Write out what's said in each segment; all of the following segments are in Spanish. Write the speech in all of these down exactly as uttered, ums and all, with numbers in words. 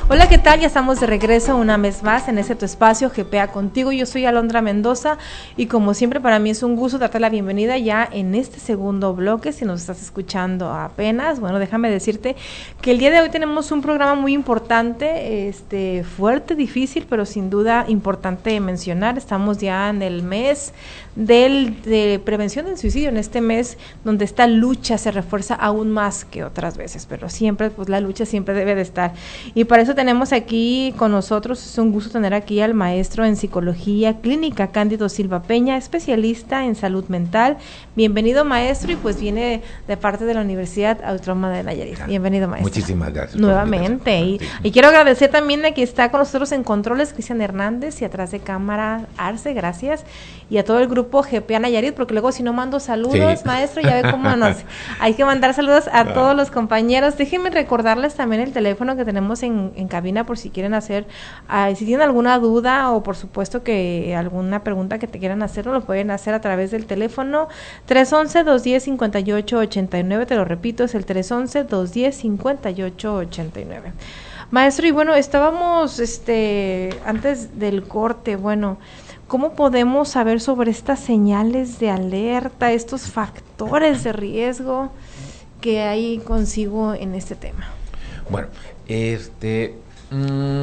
Hola, ¿qué tal? Ya estamos de regreso una vez más en este tu espacio G P A Contigo. Yo soy Alondra Mendoza y como siempre para mí es un gusto darte la bienvenida ya en este segundo bloque. Si nos estás escuchando apenas, bueno, déjame decirte que el día de hoy tenemos un programa muy importante, este fuerte, difícil, pero sin duda importante mencionar. Estamos ya en el mes del, de prevención del suicidio, en este mes donde esta lucha se refuerza aún más que otras veces, pero siempre, pues la lucha siempre debe de estar. Y para eso tenemos aquí con nosotros, es un gusto tener aquí al maestro en psicología clínica, Cándido Silva Peña, especialista en salud mental. Bienvenido, maestro, y pues viene de parte de la Universidad Autónoma de Nayarit. Bienvenido, maestro. Muchísimas gracias. Nuevamente. Y, y quiero agradecer también a que está con nosotros en controles Cristian Hernández y atrás de cámara Arce, gracias. Y a todo el grupo G P A Nayarit, porque luego si no mando saludos, sí. Maestro, ya ve cómo nos... Hay que mandar saludos a no. todos los compañeros. Déjenme recordarles también el teléfono que tenemos en, en cabina por si quieren hacer, uh, si tienen alguna duda o por supuesto que alguna pregunta que te quieran hacer, lo pueden hacer a través del teléfono tres once, dos diez, cincuenta y ocho ochenta y nueve, te lo repito, es el tres once, dos diez, cincuenta y ocho ochenta y nueve. Maestro, y bueno, estábamos este antes del corte, bueno, ¿cómo podemos saber sobre estas señales de alerta, estos factores de riesgo que hay consigo en este tema? Bueno, este mmm,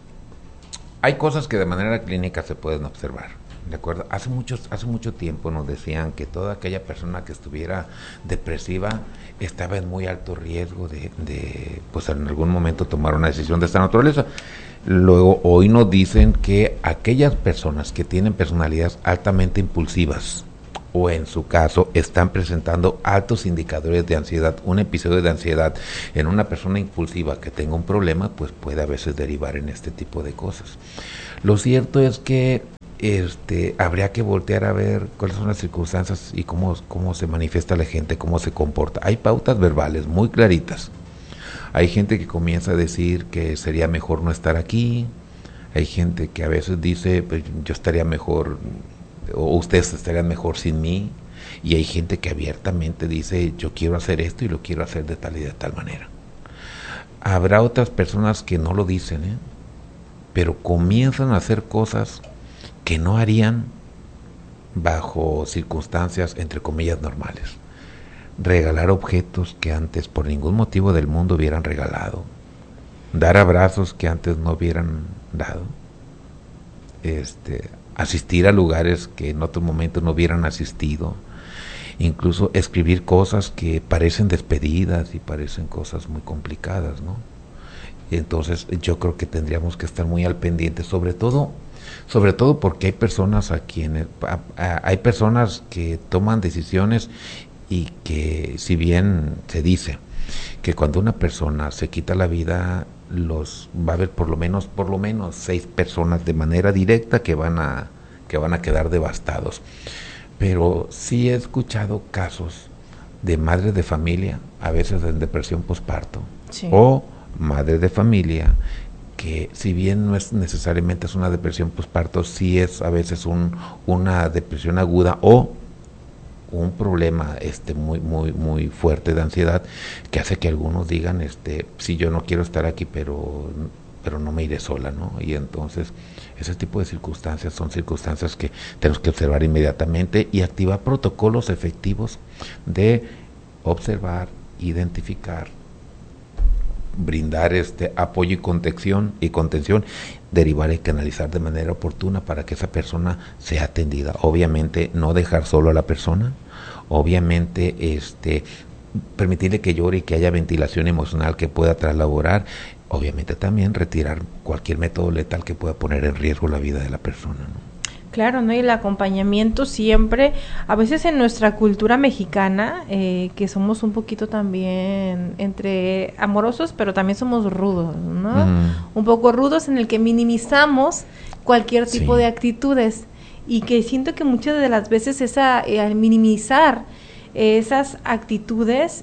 hay cosas que de manera clínica se pueden observar, ¿de acuerdo? Hace muchos, hace mucho tiempo nos decían que toda aquella persona que estuviera depresiva estaba en muy alto riesgo de, de pues en algún momento tomar una decisión de esta naturaleza. Luego, hoy nos dicen que aquellas personas que tienen personalidades altamente impulsivas o en su caso están presentando altos indicadores de ansiedad, un episodio de ansiedad en una persona impulsiva que tenga un problema, pues puede a veces derivar en este tipo de cosas. Lo cierto es que este habría que voltear a ver cuáles son las circunstancias y cómo, cómo se manifiesta la gente, cómo se comporta. Hay pautas verbales muy claritas. Hay gente que comienza a decir que sería mejor no estar aquí. Hay gente que a veces dice, pues, yo estaría mejor, o ustedes estarían mejor sin mí. Y hay gente que abiertamente dice, yo quiero hacer esto y lo quiero hacer de tal y de tal manera. Habrá otras personas que no lo dicen, ¿eh? pero comienzan a hacer cosas que no harían bajo circunstancias, entre comillas, normales. Regalar objetos que antes por ningún motivo del mundo hubieran regalado, dar abrazos que antes no hubieran dado, este, asistir a lugares que en otro momento no hubieran asistido, incluso escribir cosas que parecen despedidas y parecen cosas muy complicadas, ¿no? Entonces yo creo que tendríamos que estar muy al pendiente, sobre todo sobre todo porque hay personas a quienes a, a, hay personas que toman decisiones y que si bien se dice que cuando una persona se quita la vida, los va a haber por lo menos por lo menos seis personas de manera directa que van a que van a quedar devastados. Pero sí he escuchado casos de madres de familia, a veces en depresión posparto, sí. o madres de familia que si bien no es necesariamente es una depresión posparto, sí es a veces un una depresión aguda o un problema este muy muy muy fuerte de ansiedad que hace que algunos digan este sí, yo no quiero estar aquí, pero pero no me iré sola, ¿no? Y entonces ese tipo de circunstancias son circunstancias que tenemos que observar inmediatamente y activar protocolos efectivos de observar, identificar, brindar este apoyo y contención y contención, derivar y canalizar de manera oportuna para que esa persona sea atendida. Obviamente no dejar solo a la persona, obviamente este permitirle que llore y que haya ventilación emocional que pueda traslaborar, obviamente también retirar cualquier método letal que pueda poner en riesgo la vida de la persona, ¿no? Claro, ¿no? Y el acompañamiento siempre, a veces en nuestra cultura mexicana, eh, que somos un poquito también entre amorosos, pero también somos rudos, ¿no? Mm. Un poco rudos en el que minimizamos cualquier tipo sí. de actitudes y que siento que muchas de las veces esa, eh, al minimizar eh, esas actitudes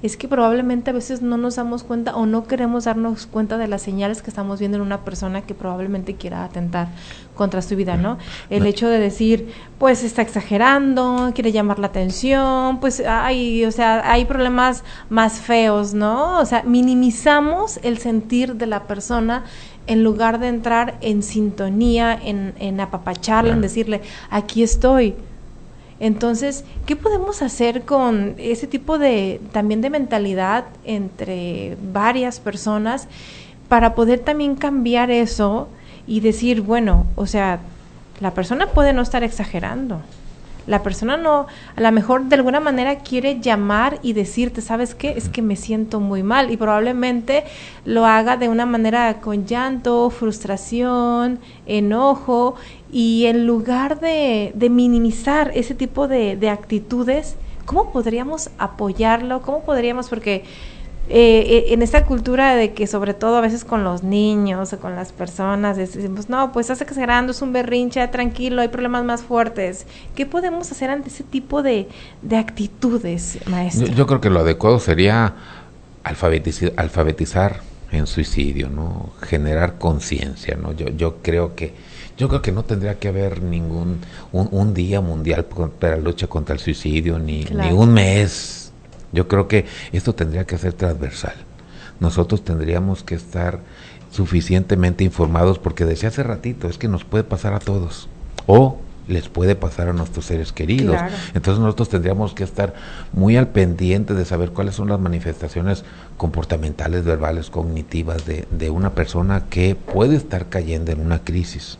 es que probablemente a veces no nos damos cuenta o no queremos darnos cuenta de las señales que estamos viendo en una persona que probablemente quiera atentar contra su vida, ¿no? El hecho de decir, pues está exagerando, quiere llamar la atención, pues hay, o sea, hay problemas más feos, ¿no? O sea, minimizamos el sentir de la persona en lugar de entrar en sintonía, en, en apapacharla, en decirle, aquí estoy. Entonces, ¿qué podemos hacer con ese tipo de, también de mentalidad entre varias personas para poder también cambiar eso y decir, bueno, o sea, la persona puede no estar exagerando, la persona no, a lo mejor de alguna manera quiere llamar y decirte, ¿sabes qué? Es que me siento muy mal, y probablemente lo haga de una manera con llanto, frustración, enojo, y en lugar de, de minimizar ese tipo de, de actitudes, ¿cómo podríamos apoyarlo? ¿Cómo podríamos? Porque eh, en esta cultura de que sobre todo a veces con los niños o con las personas decimos, no, pues estás exagerando, es un berrinche, tranquilo, hay problemas más fuertes. ¿Qué podemos hacer ante ese tipo de, de actitudes, maestro? Yo, yo creo que lo adecuado sería alfabetizar, alfabetizar en suicidio, ¿no? Generar conciencia, ¿no? Yo, yo creo que Yo creo que no tendría que haber ningún un, un día mundial para la lucha contra el suicidio, ni, claro. ni un mes. Yo creo que esto tendría que ser transversal. Nosotros tendríamos que estar suficientemente informados, porque decía hace ratito, es que nos puede pasar a todos, o les puede pasar a nuestros seres queridos. Claro. Entonces nosotros tendríamos que estar muy al pendiente de saber cuáles son las manifestaciones comportamentales, verbales, cognitivas de, de una persona que puede estar cayendo en una crisis.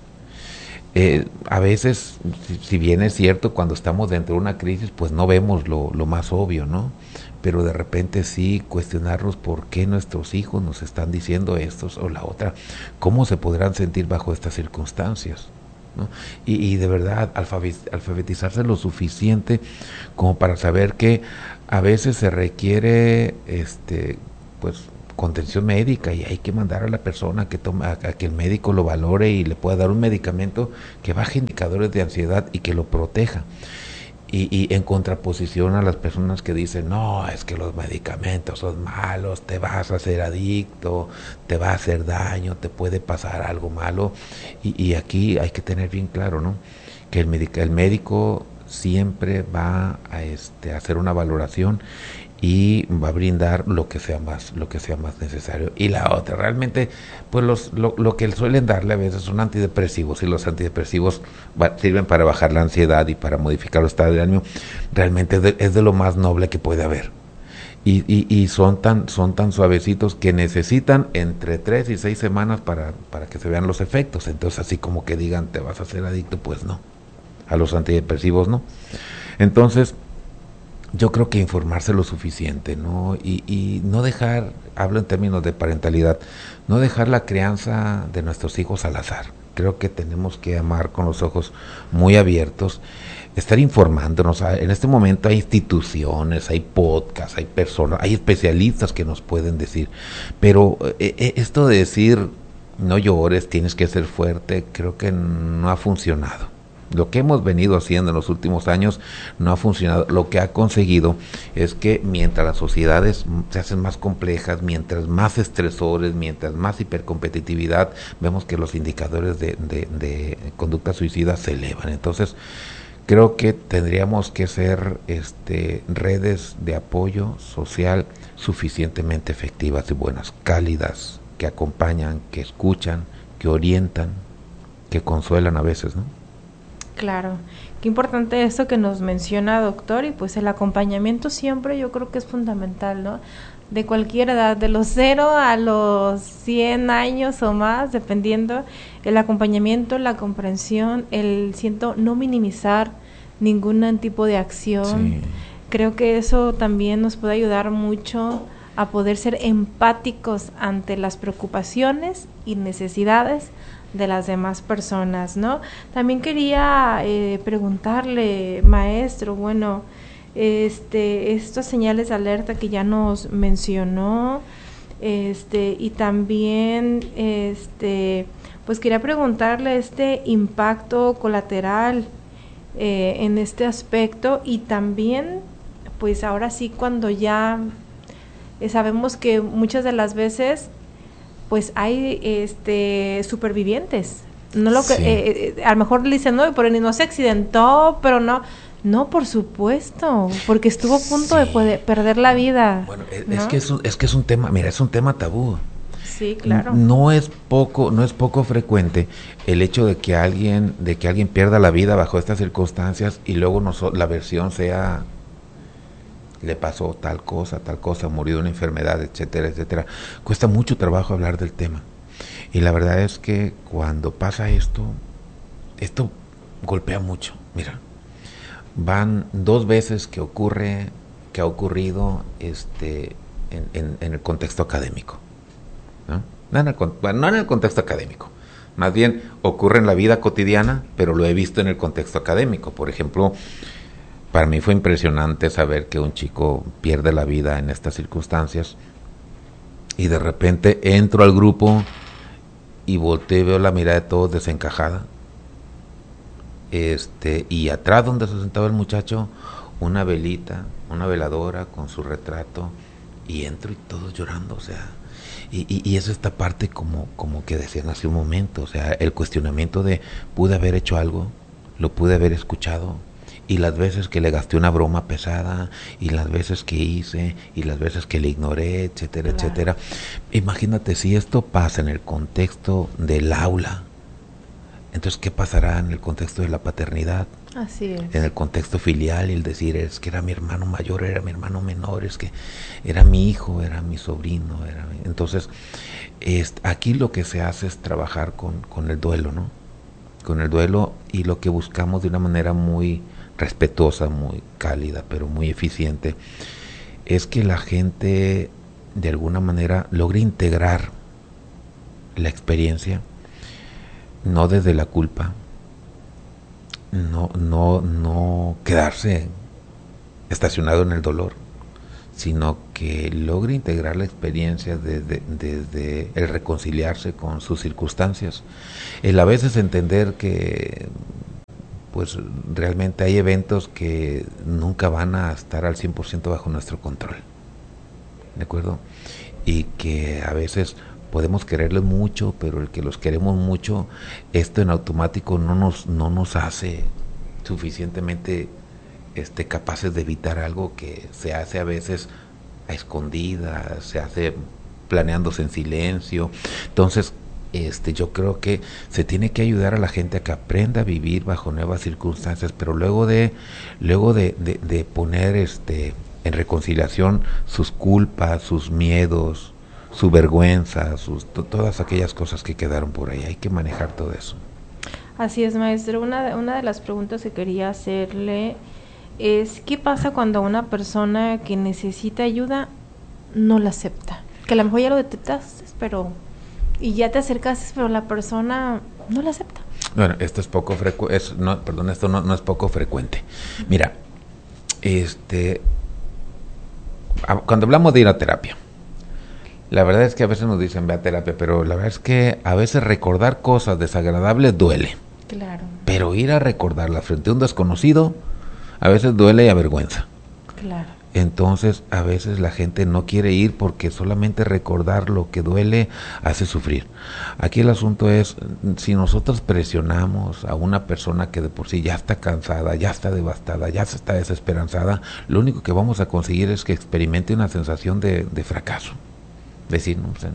Eh, a veces, si, si bien es cierto, cuando estamos dentro de una crisis, pues no vemos lo, lo más obvio, ¿no? Pero de repente sí cuestionarnos por qué nuestros hijos nos están diciendo esto o la otra, cómo se podrán sentir bajo estas circunstancias, ¿no? Y, y de verdad alfabetizarse lo suficiente como para saber que a veces se requiere, este, pues, contención médica, y hay que mandar a la persona que tome, a, a que el médico lo valore y le pueda dar un medicamento que baje indicadores de ansiedad y que lo proteja. Y, y en contraposición a las personas que dicen, no, es que los medicamentos son malos, te vas a hacer adicto, te va a hacer daño, te puede pasar algo malo. Y, y aquí hay que tener bien claro, ¿no?, que el, medic- el médico siempre va a, este, a hacer una valoración y va a brindar lo que sea más lo que sea más necesario. Y la otra, realmente, pues los lo, lo que suelen darle a veces son antidepresivos, y los antidepresivos va, sirven para bajar la ansiedad y para modificar el estado de ánimo. Realmente es de, es de lo más noble que puede haber. Y, y, y son tan son tan suavecitos que necesitan entre tres y seis semanas para, para que se vean los efectos. Entonces, así como que digan, te vas a hacer adicto, pues no. A los antidepresivos no. Entonces, yo creo que informarse lo suficiente, ¿no? Y, y no dejar, hablo en términos de parentalidad, no dejar la crianza de nuestros hijos al azar. Creo que tenemos que amar con los ojos muy abiertos, estar informándonos. En este momento hay instituciones, hay podcasts, hay personas, hay especialistas que nos pueden decir, pero eh, esto de decir, no llores, tienes que ser fuerte, creo que no ha funcionado. Lo que hemos venido haciendo en los últimos años no ha funcionado. Lo que ha conseguido es que mientras las sociedades se hacen más complejas, mientras más estresores, mientras más hipercompetitividad, vemos que los indicadores de, de, de conducta suicida se elevan. Entonces, creo que tendríamos que ser este, redes de apoyo social suficientemente efectivas y buenas, cálidas, que acompañan, que escuchan, que orientan, que consuelan a veces, ¿no? Claro, qué importante esto que nos menciona, doctor, y pues el acompañamiento siempre yo creo que es fundamental, ¿no? De cualquier edad, de los cero a los cien años o más, dependiendo, el acompañamiento, la comprensión, el siento no minimizar ningún tipo de acción. Sí. Creo que eso también nos puede ayudar mucho a poder ser empáticos ante las preocupaciones y necesidades de las demás personas, ¿no? También quería eh, preguntarle, maestro, bueno, este, estas señales de alerta que ya nos mencionó, este, y también, este, pues quería preguntarle este impacto colateral eh, en este aspecto, y también, pues ahora sí, cuando ya eh, sabemos que muchas de las veces pues hay este supervivientes. No lo que sí. eh, eh, a lo mejor le dicen, no, pero ni no se accidentó, pero no. No, por supuesto, porque estuvo a punto sí. de poder perder la vida. Bueno, es, ¿no? es que es un, es que es un tema, mira, es un tema tabú. Sí, claro. No es poco, no es poco frecuente el hecho de que alguien, de que alguien pierda la vida bajo estas circunstancias y luego no, la versión sea le pasó tal cosa, tal cosa, murió de una enfermedad, etcétera, etcétera. Cuesta mucho trabajo hablar del tema. Y la verdad es que cuando pasa esto, esto golpea mucho. Mira, van dos veces que ocurre, que ha ocurrido este en, en, en el contexto académico. ¿No? No, en el, bueno, no en el contexto académico, más bien ocurre en la vida cotidiana, pero lo he visto en el contexto académico. Por ejemplo, para mí fue impresionante saber que un chico pierde la vida en estas circunstancias y de repente entro al grupo y volteo y veo la mirada de todos desencajada. Este, y atrás donde se sentaba el muchacho, una velita, una veladora con su retrato, y entro y todos llorando, o sea, y, y, y es esta parte como, como que decían hace un momento, o sea, el cuestionamiento de pude haber hecho algo, lo pude haber escuchado, y las veces que le gasté una broma pesada, y las veces que hice, y las veces que le ignoré, etcétera, claro. etcétera. Imagínate si esto pasa en el contexto del aula, entonces, ¿qué pasará en el contexto de la paternidad? Así es. En el contexto filial, y el decir, es que era mi hermano mayor, era mi hermano menor, es que era mi hijo, era mi sobrino. Era mi... Entonces, es, aquí lo que se hace es trabajar con, con el duelo, ¿no? Con el duelo, y lo que buscamos de una manera muy respetuosa, muy cálida, pero muy eficiente, es que la gente, de alguna manera, logre integrar la experiencia, no desde la culpa, no, no, no quedarse estacionado en el dolor, sino que logre integrar la experiencia desde, desde el reconciliarse con sus circunstancias, el a veces entender que pues realmente hay eventos que nunca van a estar al cien por ciento bajo nuestro control, ¿de acuerdo? Y que a veces podemos quererles mucho, pero el que los queremos mucho, esto en automático no nos, no nos hace suficientemente este, capaces de evitar algo que se hace a veces a escondidas, se hace planeándose en silencio. Entonces, este, yo creo que se tiene que ayudar a la gente a que aprenda a vivir bajo nuevas circunstancias, pero luego de, luego de, de, de poner este, en reconciliación sus culpas, sus miedos, su vergüenza, sus, to, todas aquellas cosas que quedaron por ahí. Hay que manejar todo eso. Así es, maestro. Una de, una de las preguntas que quería hacerle es, ¿qué pasa cuando una persona que necesita ayuda no la acepta? Que a lo mejor ya lo detectaste, pero y ya te acercaste, pero la persona no la acepta. Bueno, esto es poco frecuente, no, perdón, esto no, no es poco frecuente. Mira, este, cuando hablamos de ir a terapia, la verdad es que a veces nos dicen ve a terapia, pero la verdad es que a veces recordar cosas desagradables duele. Claro. Pero ir a recordarlas frente a un desconocido a veces duele y avergüenza. Claro. Entonces a veces la gente no quiere ir porque solamente recordar lo que duele hace sufrir. Aquí el asunto es, si nosotros presionamos a una persona que de por sí ya está cansada, ya está devastada, ya está desesperanzada, lo único que vamos a conseguir es que experimente una sensación de, de fracaso. Decir, no, o sea,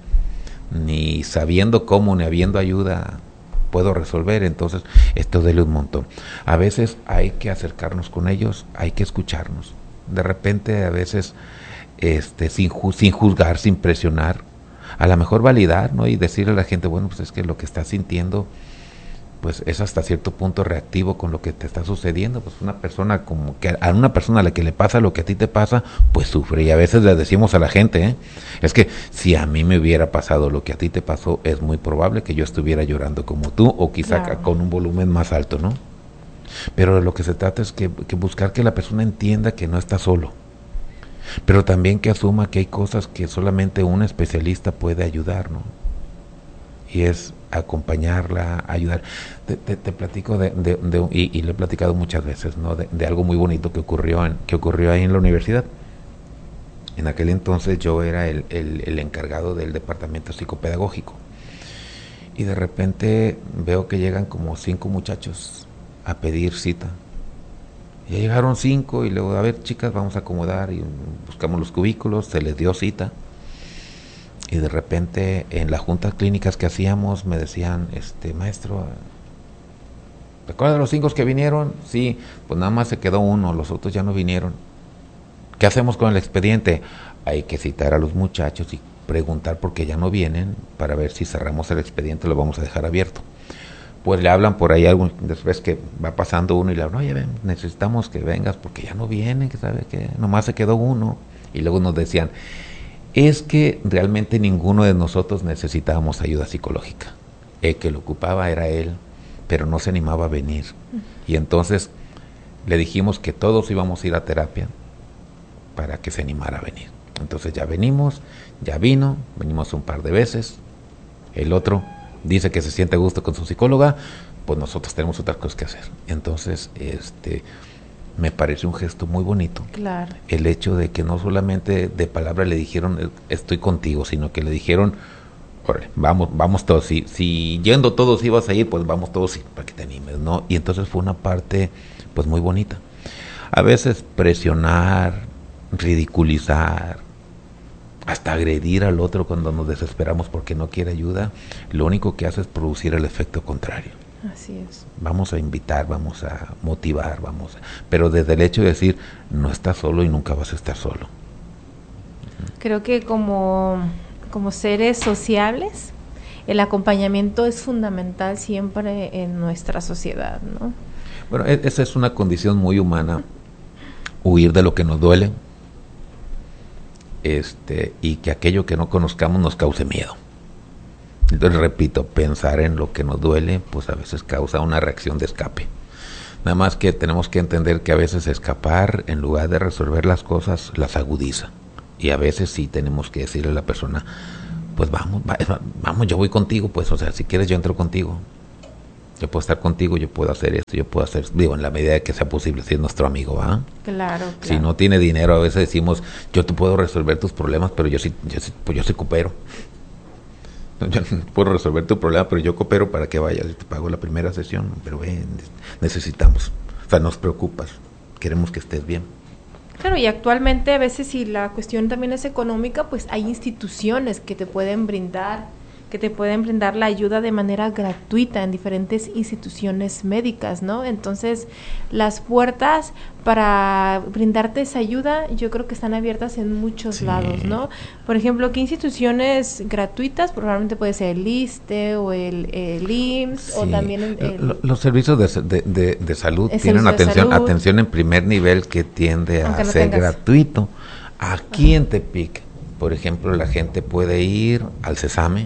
ni sabiendo cómo, ni habiendo ayuda puedo resolver, entonces esto duele un montón. A veces hay que acercarnos con ellos, hay que escucharnos. De repente a veces este sin, ju- sin juzgar, sin presionar, a lo mejor validar, ¿no? Y decirle a la gente, bueno, pues es que lo que estás sintiendo pues es hasta cierto punto reactivo con lo que te está sucediendo. Pues una persona como que a una persona a la que le pasa lo que a ti te pasa, pues sufre. Y a veces le decimos a la gente, ¿eh? es que si a mí me hubiera pasado lo que a ti te pasó, es muy probable que yo estuviera llorando como tú, o quizá claro. con un volumen más alto, ¿no? Pero de lo que se trata es que, que buscar que la persona entienda que no está solo, pero también que asuma que hay cosas que solamente un especialista puede ayudar, ¿no? Y es acompañarla, ayudar. Te, te, te platico de, de, de y, y lo he platicado muchas veces, ¿no? De, de algo muy bonito que ocurrió en, que ocurrió ahí en la universidad. En aquel entonces yo era el, el, el encargado del departamento psicopedagógico. Y de repente veo que llegan como cinco muchachos a pedir cita. Ya llegaron cinco y luego, a ver, chicas, vamos a acomodar, y buscamos los cubículos, se les dio cita. Y de repente en las juntas clínicas que hacíamos me decían, este maestro, ¿recuerda los cinco que vinieron? Sí, pues nada más se quedó uno, los otros ya no vinieron. ¿Qué hacemos con el expediente? Hay que citar a los muchachos y preguntar por qué ya no vienen, para ver si cerramos el expediente, lo vamos a dejar abierto. Pues le hablan por ahí algún, después que va pasando uno y le hablan, oye, ven, necesitamos que vengas porque ya no vienen, que sabe que nomás se quedó uno. Y luego nos decían, es que realmente ninguno de nosotros necesitábamos ayuda psicológica. El que lo ocupaba era él, pero no se animaba a venir. Y entonces le dijimos que todos íbamos a ir a terapia para que se animara a venir. Entonces ya venimos, ya vino, venimos un par de veces. El otro dice que se siente a gusto con su psicóloga, pues nosotros tenemos otras cosas que hacer. Entonces, este, me parece un gesto muy bonito. Claro. El hecho de que no solamente de palabra le dijeron estoy contigo, sino que le dijeron, órale, vamos, vamos todos. Si, si yendo todos ibas a ir, pues vamos todos para que te animes, ¿no? Y entonces fue una parte, pues muy bonita. A veces presionar, ridiculizar, hasta agredir al otro cuando nos desesperamos porque no quiere ayuda, lo único que hace es producir el efecto contrario. Así es. Vamos a invitar, vamos a motivar, vamos a, pero desde el hecho de decir, no estás solo y nunca vas a estar solo. Creo que como, como seres sociables, el acompañamiento es fundamental siempre en nuestra sociedad, ¿no? Bueno, esa es una condición muy humana, huir de lo que nos duele, este, y que aquello que no conozcamos nos cause miedo. Entonces, repito, pensar en lo que nos duele, pues a veces causa una reacción de escape. Nada más que tenemos que entender que a veces escapar, en lugar de resolver las cosas, las agudiza. Y a veces sí tenemos que decirle a la persona, pues vamos, va, vamos, yo voy contigo, pues, o sea, si quieres yo entro contigo. Yo puedo estar contigo, yo puedo hacer esto, yo puedo hacer, digo, en la medida de que sea posible, si es nuestro amigo, ¿va? Claro, claro. Si no tiene dinero, a veces decimos, yo te puedo resolver tus problemas, pero yo sí, yo sí, pues yo sí coopero. Yo no puedo resolver tu problema, pero yo coopero para que vayas y te pago la primera sesión, pero ven, necesitamos, o sea, nos preocupas, queremos que estés bien. Claro, y actualmente a veces si la cuestión también es económica, pues hay instituciones que te pueden brindar que te pueden brindar la ayuda de manera gratuita en diferentes instituciones médicas, ¿no? Entonces, las puertas para brindarte esa ayuda, yo creo que están abiertas en muchos sí. lados, ¿no? Por ejemplo, ¿qué instituciones gratuitas? Probablemente puede ser el ISSSTE o el, el I M S S, sí. o también el, el... Los servicios de, de, de, de salud tienen atención, salud. atención en primer nivel que tiende Aunque a no ser tengas. gratuito. Aquí Ajá. en Tepic, por ejemplo, la gente puede ir al CESAME,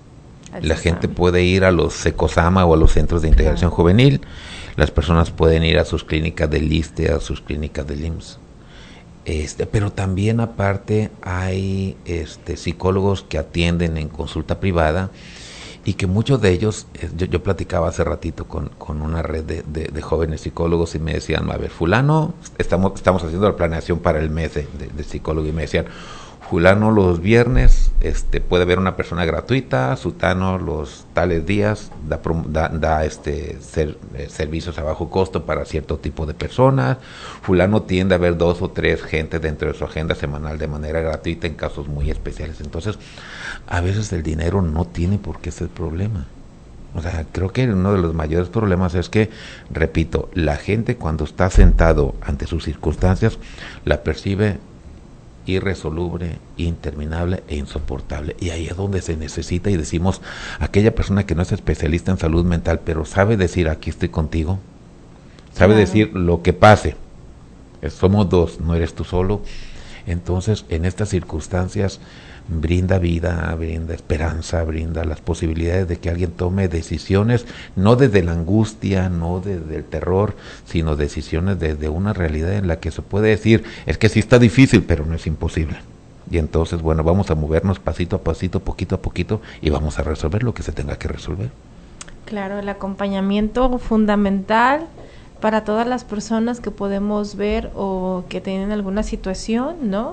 la gente puede ir a los SECOSAMA o a los centros de integración claro. juvenil, las personas pueden ir a sus clínicas del ISSSTE, a sus clínicas del I M S S. Este, pero también aparte hay este, psicólogos que atienden en consulta privada y que muchos de ellos, yo, yo platicaba hace ratito con, con una red de, de, de jóvenes psicólogos y me decían, a ver, fulano, estamos, estamos haciendo la planeación para el mes de, de, de psicólogo y me decían, fulano los viernes este puede ver una persona gratuita, sutano los tales días da, da, da este ser, eh, servicios a bajo costo para cierto tipo de personas, fulano tiende a ver dos o tres gente dentro de su agenda semanal de manera gratuita en casos muy especiales. Entonces, a veces el dinero no tiene por qué ser problema. O sea, creo que uno de los mayores problemas es que, repito, la gente cuando está sentado ante sus circunstancias, la percibe irresoluble, interminable e insoportable. Y ahí es donde se necesita y decimos, aquella persona que no es especialista en salud mental, pero sabe decir, aquí estoy contigo, sabe claro. decir lo que pase, somos dos, no eres tú solo. Entonces, en estas circunstancias, brinda vida, brinda esperanza, brinda las posibilidades de que alguien tome decisiones, no desde la angustia, no desde el terror, sino decisiones desde una realidad en la que se puede decir, es que sí está difícil, pero no es imposible. Y entonces, bueno, vamos a movernos pasito a pasito, poquito a poquito, y vamos a resolver lo que se tenga que resolver. Claro, el acompañamiento fundamental para todas las personas que podemos ver o que tienen alguna situación, ¿no?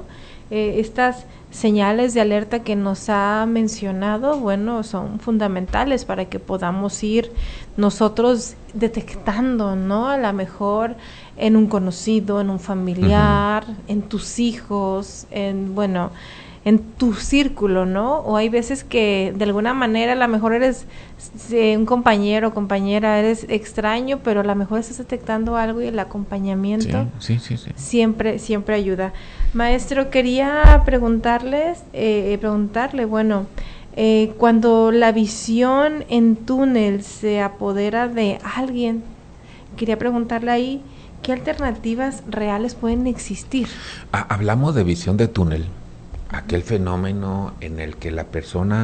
eh, estas señales de alerta que nos ha mencionado, bueno, son fundamentales para que podamos ir nosotros detectando, ¿no? A lo mejor en un conocido, en un familiar, uh-huh. en tus hijos, en, bueno, en tu círculo, ¿no? O hay veces que de alguna manera a lo mejor eres eh, un compañero o compañera, eres extraño, pero a lo mejor estás detectando algo y el acompañamiento sí, sí, sí, sí. siempre siempre ayuda. Maestro, quería preguntarles, eh, preguntarle, bueno, eh, cuando la visión en túnel se apodera de alguien, quería preguntarle ahí, ¿qué alternativas reales pueden existir? Ah, hablamos de visión de túnel, aquel fenómeno en el que la persona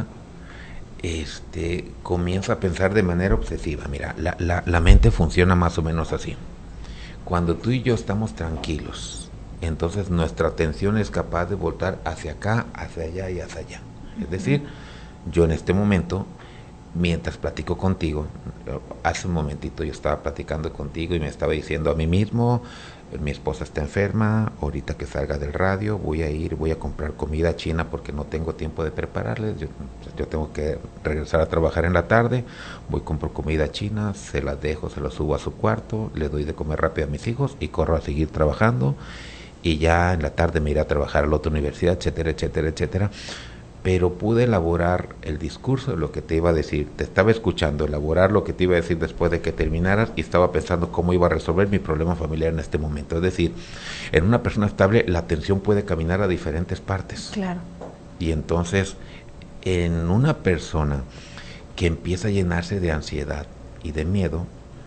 este, comienza a pensar de manera obsesiva. Mira, la, la, la mente funciona más o menos así. Cuando tú y yo estamos tranquilos, entonces nuestra atención es capaz de voltar hacia acá, hacia allá y hacia allá. Uh-huh. Es decir, yo en este momento, mientras platico contigo, hace un momentito yo estaba platicando contigo y me estaba diciendo a mí mismo, mi esposa está enferma, ahorita que salga del radio voy a ir, voy a comprar comida china porque no tengo tiempo de prepararles, yo, yo tengo que regresar a trabajar en la tarde, voy compro comida china, se las dejo, se las subo a su cuarto, le doy de comer rápido a mis hijos y corro a seguir trabajando y ya en la tarde me iré a trabajar a la otra universidad, etcétera, etcétera, etcétera. Pero pude elaborar el discurso de lo que te iba a decir, te estaba escuchando, elaborar lo que te iba a decir después de que terminaras y estaba pensando cómo iba a resolver mi problema familiar en este momento. Es decir, en una persona estable la atención puede caminar a diferentes partes. Claro. Y entonces, en una persona que empieza a llenarse de ansiedad y de miedo,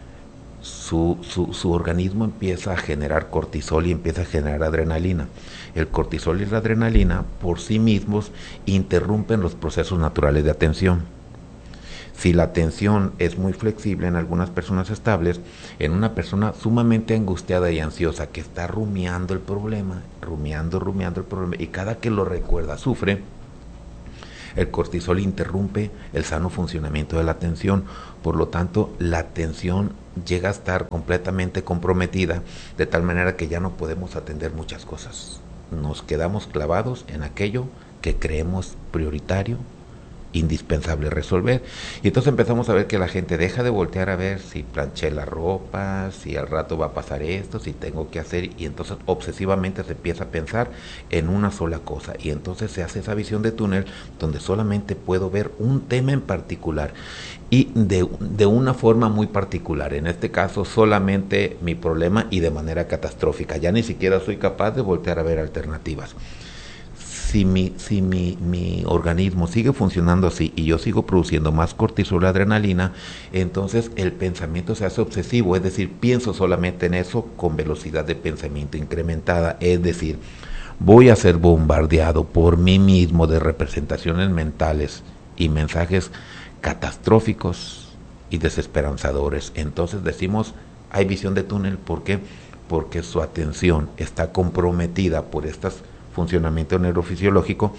Su, su, su organismo empieza a generar cortisol y empieza a generar adrenalina. El cortisol y la adrenalina por sí mismos interrumpen los procesos naturales de atención. Si la atención es muy flexible en algunas personas estables, en una persona sumamente angustiada y ansiosa que está rumiando el problema, rumiando, rumiando el problema, y cada que lo recuerda sufre, el cortisol interrumpe el sano funcionamiento de la atención, por lo tanto la atención llega a estar completamente comprometida de tal manera que ya no podemos atender muchas cosas. Nos quedamos clavados en aquello que creemos prioritario, indispensable resolver, y entonces empezamos a ver que la gente deja de voltear a ver si planché la ropa, si al rato va a pasar esto, si tengo que hacer, y entonces obsesivamente se empieza a pensar en una sola cosa, y entonces se hace esa visión de túnel donde solamente puedo ver un tema en particular y de, de una forma muy particular, en este caso solamente mi problema y de manera catastrófica, ya ni siquiera soy capaz de voltear a ver alternativas. Si, mi, si mi, mi organismo sigue funcionando así y yo sigo produciendo más cortisol y adrenalina, entonces el pensamiento se hace obsesivo, es decir, pienso solamente en eso con velocidad de pensamiento incrementada, es decir, voy a ser bombardeado por mí mismo de representaciones mentales y mensajes catastróficos y desesperanzadores. Entonces decimos, hay visión de túnel, ¿por qué? Porque su atención está comprometida por estas funcionamiento neurofisiológico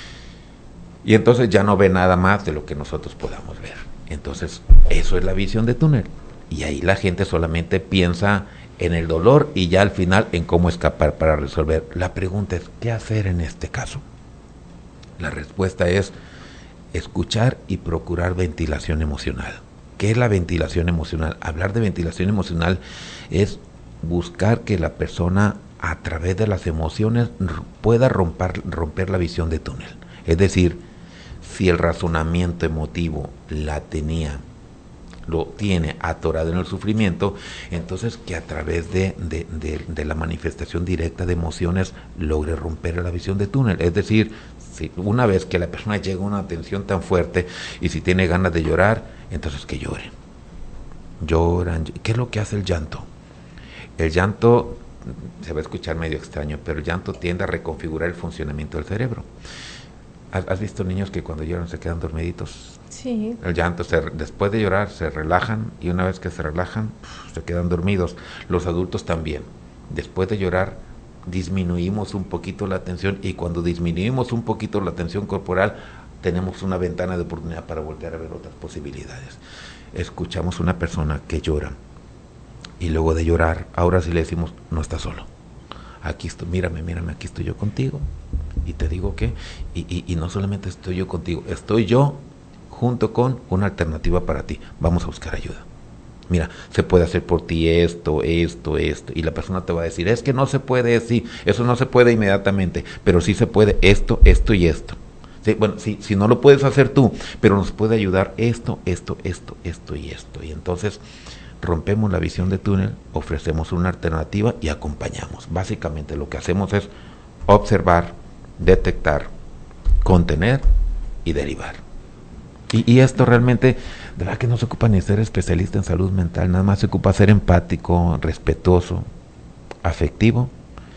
y entonces ya no ve nada más de lo que nosotros podamos ver. Entonces eso es la visión de túnel, y ahí la gente solamente piensa en el dolor y ya al final en cómo escapar para resolver. La pregunta es, ¿qué hacer en este caso? La respuesta es escuchar y procurar ventilación emocional. ¿Qué es la ventilación emocional? Hablar de ventilación emocional es buscar que la persona a través de las emociones pueda romper, romper la visión de túnel. Es decir, si el razonamiento emotivo la tenía, lo tiene atorado en el sufrimiento, entonces que a través de, de, de, de la manifestación directa de emociones logre romper la visión de túnel. Es decir, si una vez que la persona llega a una tensión tan fuerte y si tiene ganas de llorar, entonces que llore. Lloran. ¿Qué es lo que hace el llanto? El llanto se va a escuchar medio extraño, pero el llanto tiende a reconfigurar el funcionamiento del cerebro. ¿Has, has visto niños que cuando lloran se quedan dormiditos? Sí. El llanto, se, después de llorar, se relajan, y una vez que se relajan, se quedan dormidos. Los adultos también. Después de llorar, disminuimos un poquito la tensión, y cuando disminuimos un poquito la tensión corporal, tenemos una ventana de oportunidad para voltear a ver otras posibilidades. Escuchamos una persona que llora, y luego de llorar, ahora sí le decimos, no estás solo. Aquí estoy, mírame, mírame, aquí estoy yo contigo. y te digo que, y, y, y no solamente estoy yo contigo, estoy yo junto con una alternativa para ti, vamos a buscar ayuda. Mira, se puede hacer por ti esto, esto, esto, y la persona te va a decir, es que no se puede, sí, eso no se puede inmediatamente, pero sí se puede esto, esto y esto. Sí, bueno, si, si no lo puedes hacer tú, pero nos puede ayudar esto, esto, esto, esto y esto. Y entonces rompemos la visión de túnel, ofrecemos una alternativa y acompañamos. Básicamente lo que hacemos es observar, detectar, contener y derivar. Y, y esto realmente, de verdad que no se ocupa ni ser especialista en salud mental, nada más se ocupa ser empático, respetuoso, afectivo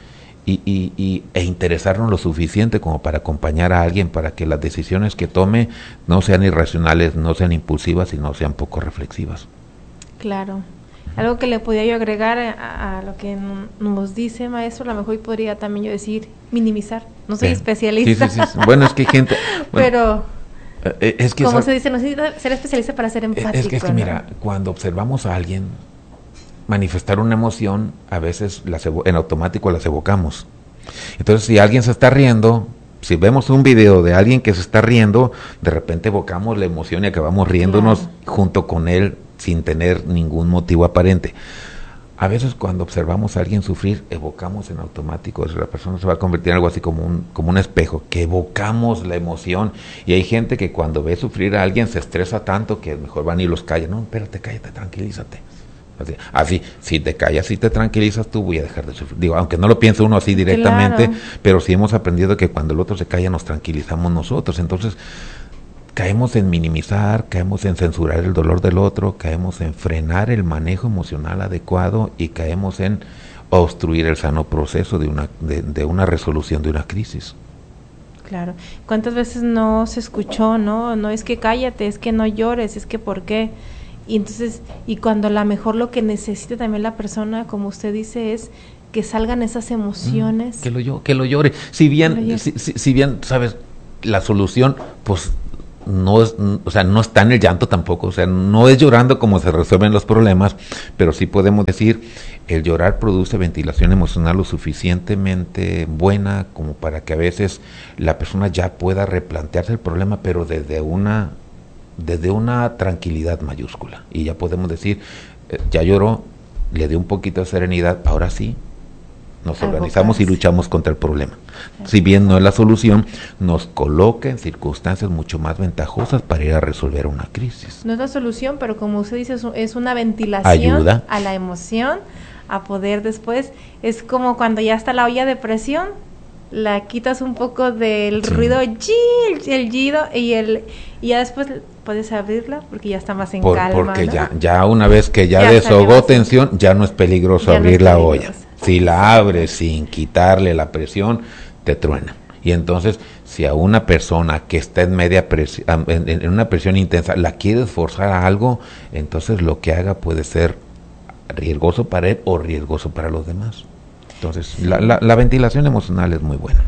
y, y, y, e interesarnos lo suficiente como para acompañar a alguien para que las decisiones que tome no sean irracionales, no sean impulsivas y no sean poco reflexivas. Claro. Algo que le podía yo agregar a, a lo que n- nos dice, maestro, a lo mejor podría también yo decir minimizar. No soy sí. especialista. Sí, sí, sí. Bueno, es que hay gente... Bueno, pero... Eh, es que como esa, se dice, no necesita ser especialista para ser empático. Es que, es que ¿no? mira, cuando observamos a alguien manifestar una emoción, a veces las evo- en automático las evocamos. Entonces, si alguien se está riendo, si vemos un video de alguien que se está riendo, de repente evocamos la emoción y acabamos riéndonos claro. junto con él sin tener ningún motivo aparente. A veces cuando observamos a alguien sufrir, evocamos en automático, la persona se va a convertir en algo así como un, como un espejo, que evocamos la emoción, y hay gente que cuando ve sufrir a alguien se estresa tanto que mejor van y los calla. No, espérate, cállate, tranquilízate. Así, así, si te callas y te tranquilizas tú, voy a dejar de sufrir. Digo, aunque no lo piense uno así directamente, claro. pero sí hemos aprendido que cuando el otro se calla nos tranquilizamos nosotros. Entonces, caemos en minimizar, caemos en censurar el dolor del otro, caemos en frenar el manejo emocional adecuado y caemos en obstruir el sano proceso de una, de, de una resolución de una crisis. Claro. ¿Cuántas veces no se escuchó, no? No es que cállate, es que no llores, es que ¿por qué? Y entonces, y cuando a lo mejor lo que necesita también la persona, como usted dice, es que salgan esas emociones. Mm, que lo yo, que lo llore. Si bien, llore. si, si, si bien, sabes, la solución, pues no es, o sea, no está en el llanto tampoco, o sea, no es llorando como se resuelven los problemas, pero sí podemos decir, el llorar produce ventilación emocional lo suficientemente buena como para que a veces la persona ya pueda replantearse el problema, pero desde una desde una tranquilidad mayúscula, y ya podemos decir, eh, ya lloró, le dio un poquito de serenidad, ahora sí nos Algo organizamos parece. y luchamos contra el problema. Si bien no es la solución, nos coloca en circunstancias mucho más ventajosas para ir a resolver una crisis. No es la solución, pero como usted dice, es una ventilación Ayuda. a la emoción, a poder después, es como cuando ya está la olla de presión, la quitas un poco del sí. ruido, el chillido, y el y ya después puedes abrirla porque ya está más en Por, calma. Porque ¿no? ya, ya una vez que ya, ya desahogó tensión, ya no es peligroso ya abrir no es la peligroso. olla. Si la abres sin quitarle la presión, te truena. Y entonces, si a una persona que está en media presión, en, en una presión intensa, la quieres forzar a algo, entonces lo que haga puede ser riesgoso para él o riesgoso para los demás. Entonces, sí. la, la, la ventilación emocional es muy buena.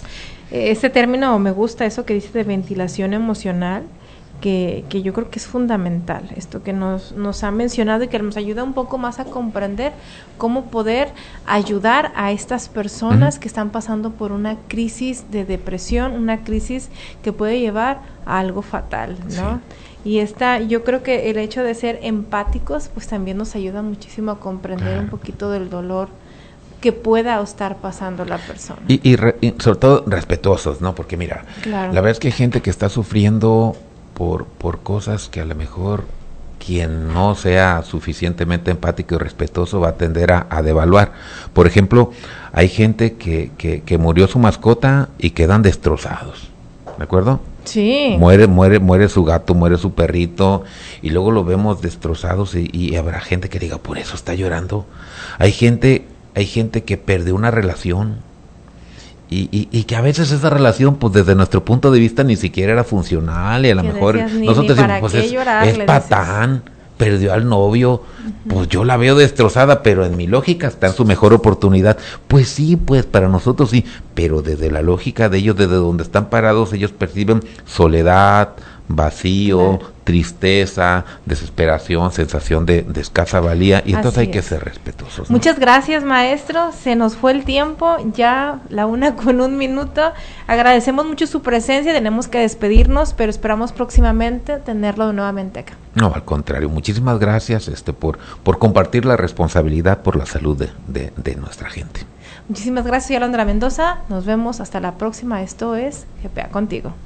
Ese término me gusta, eso que dice de ventilación emocional, que, que yo creo que es fundamental, esto que nos, nos ha mencionado y que nos ayuda un poco más a comprender cómo poder ayudar a estas personas uh-huh. que están pasando por una crisis de depresión, una crisis que puede llevar a algo fatal, ¿no? Sí. Y esta, yo creo que el hecho de ser empáticos, pues también nos ayuda muchísimo a comprender claro. un poquito del dolor que pueda estar pasando la persona. Y, y, re, y sobre todo respetuosos, ¿no? Porque mira, claro. la verdad es que hay gente que está sufriendo por, por cosas que a lo mejor quien no sea suficientemente empático y respetuoso va a tender a, a devaluar. Por ejemplo, hay gente que, que, que murió su mascota y quedan destrozados, ¿de acuerdo? Sí. Muere, muere, muere su gato, muere su perrito, y luego lo vemos destrozados y, y habrá gente que diga, por eso está llorando. Hay gente, hay gente que perdió una relación y, y, y que a veces esa relación, pues desde nuestro punto de vista ni siquiera era funcional, y a lo mejor ni, nosotros ni decimos, pues es, llorar, es patán, perdió al novio, uh-huh. pues yo la veo destrozada, pero en mi lógica está en su mejor oportunidad. Pues sí, pues para nosotros sí, pero desde la lógica de ellos, desde donde están parados, ellos perciben soledad, vacío, claro, tristeza, desesperación, sensación de, de escasa valía, y entonces Así hay es. que ser respetuosos, ¿no? Muchas gracias, maestro, se nos fue el tiempo, ya la una con un minuto, agradecemos mucho su presencia, tenemos que despedirnos, pero esperamos próximamente tenerlo nuevamente acá. No, al contrario, muchísimas gracias este por, por compartir la responsabilidad por la salud de, de, de nuestra gente. Muchísimas gracias, soy Alondra Mendoza, nos vemos hasta la próxima, esto es G P A Contigo.